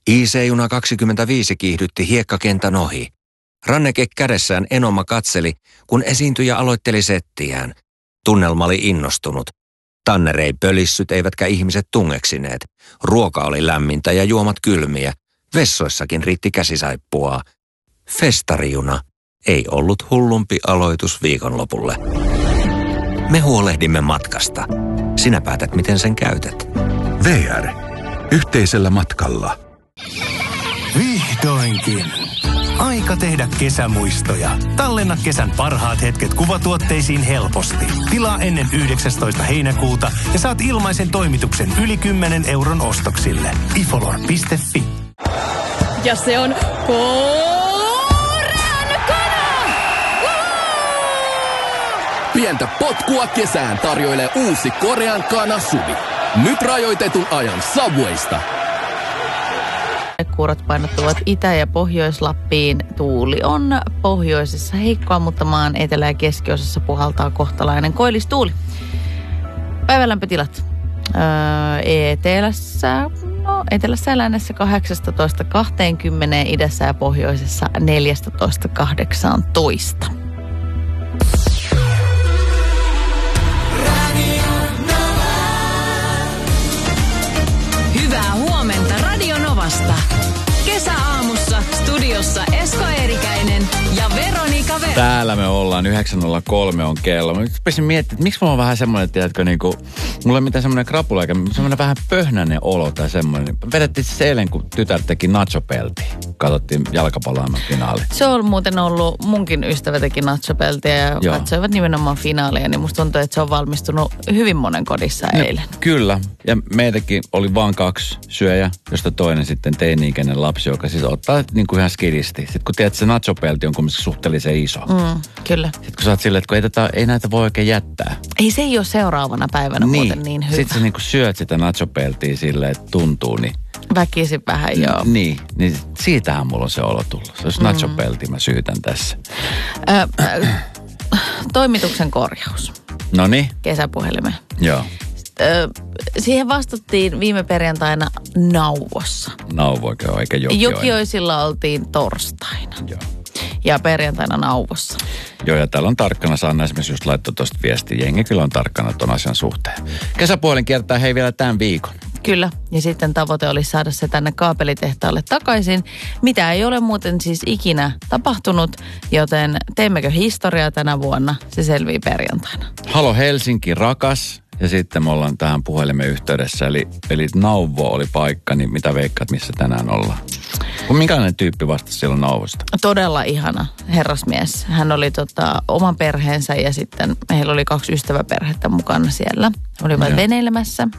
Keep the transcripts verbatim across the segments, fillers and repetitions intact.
I C-juna kaksikymmentäviisi kiihdytti hiekkakentän ohi. Ranneke kädessään Enoma katseli, kun esiintyjä aloitteli settiään. Tunnelma oli innostunut. Tanner ei pölissyt eivätkä ihmiset tungeksineet. Ruoka oli lämmintä ja juomat kylmiä. Vessoissakin riitti käsisaippua. Festarijuna ei ollut hullumpi aloitus viikonlopulle. Me huolehdimme matkasta. Sinä päätät, miten sen käytät. V R. Yhteisellä matkalla. Vihdoinkin. Aika tehdä kesämuistoja. Tallenna kesän parhaat hetket kuvatuotteisiin helposti. Tilaa ennen yhdeksästoista heinäkuuta ja saat ilmaisen toimituksen yli kymmenen euron ostoksille. ifolor piste fi. Ja se on korean kana! Pientä potkua kesään tarjoilee uusi Korean kana Suvi. Nyt rajoitetun ajan Subwaysta. Kuurot painottuvat Itä- ja Pohjois-Lappiin. Tuuli on pohjoisessa heikkoa, mutta maan etelä- ja keskiosassa puhaltaa kohtalainen koillistuuli. Päivälämpötilat. Öö, etelässä, no etelässä ja lännessä kahdeksastatoista kaksikymmentä, idässä ja pohjoisessa neljästätoista kahdeksaantoista. Hyvää huomenta Radio Novasta. Kesäaamussa studiossa Esko Eerikäinen ja Veronika Ver. Täällä me ollaan, yhdeksän nolla kolme on kello. Mä nyt rupesin miettimään, että miksi mulla on vähän semmoinen, tiedätkö, niinku, mulla ei mitään semmoinen krapula, eikä semmoinen vähän pöhnäinen olo tai semmoinen. Vedettiin siis eilen, kun tytär teki nachopeltiä. Katsottiin jalkapallon finaali. Se on muuten ollut, munkin ystävä teki nachopeltiä ja Joo. katsoivat nimenomaan finaalia, niin musta tuntuu, että se on valmistunut hyvin monen kodissa no, eilen. Kyllä, ja meitäkin oli vaan kaksi syöjä, josta toinen sitten teini-ikäinen lapsi, joka siis ottaa niin kuin ihan skidisti. Sitten kun tiedät, että se nachopelti on kumminkin suhteellisen iso. Mm, kyllä. Sitten kun sä oot silleen, että kun ei, tätä, ei näitä voi oikein jättää. Ei se ei ole seuraavana päivänä niin. muuten niin hyvä. Sitten sä niin kuin syöt sitä nachopeltiä silleen, että tuntuu niin. Väkisin vähän, joo. Niin, niin siitähän mulla on se olo tullut. Se olisi mm. nachopelti, mä syytän tässä. Ö, toimituksen korjaus. Noniin. Kesäpuhelimeen. Joo. Ö, siihen vastattiin viime perjantaina Nauvossa. Nauvoikö, eikä Jokioinen. Jokioisilla oltiin torstaina. Joo. Ja perjantaina Nauvossa. Joo, ja täällä on tarkkana. Sanna esimerkiksi just laittoi tuosta viestiä. Jengi kyllä on tarkkana ton asian suhteen. Kesäpuhelin kiertää hei vielä tämän viikon. Kyllä, ja sitten tavoite olisi saada se tänne kaapelitehtaalle takaisin, mitä ei ole muuten siis ikinä tapahtunut, joten teemmekö historiaa tänä vuonna, se selvii perjantaina. Halo Helsinki, rakas. Ja sitten me ollaan tähän puhelimen yhteydessä, eli, eli Nauvo oli paikka, niin mitä veikkaat, missä tänään ollaan? Minkälainen tyyppi vastasi silloin Nauvosta? Todella ihana herrasmies. Hän oli tota, oman perheensä ja sitten heillä oli kaksi ystäväperhettä mukana siellä. Olivat veneilemässä.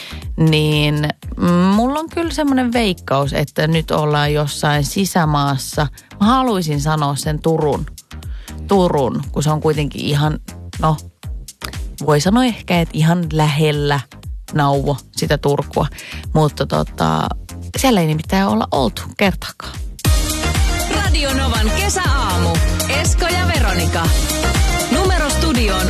Niin mulla on kyllä semmoinen veikkaus, että nyt ollaan jossain sisämaassa. Mä haluaisin sanoa sen Turun. Turun, kun se on kuitenkin ihan, no voi sanoa ehkä, että ihan lähellä Nauvo, sitä Turkua. Mutta tota, siellä ei nimittäin olla oltu kertaakaan. Radio Novan kesäaamu. Esko ja Veronika. Numero studioon